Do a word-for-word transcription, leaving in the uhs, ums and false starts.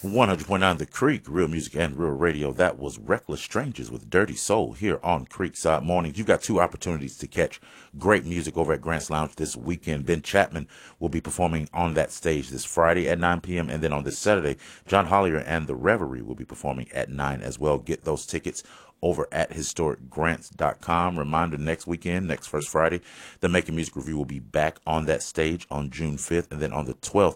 one hundred point nine The Creek, real music and real radio. That was Reckless Strangers with Dirty Soul here on Creekside Mornings. You've got two opportunities to catch great music over at Grant's Lounge this weekend. Ben Chapman will be performing on that stage this Friday at nine p.m. And then on this Saturday, John Hollier and The Reverie will be performing at nine as well. Get those tickets over at historic grants dot com. Reminder, next weekend, next first Friday, the Making Music Review will be back on that stage on June fifth. And then on the twelfth,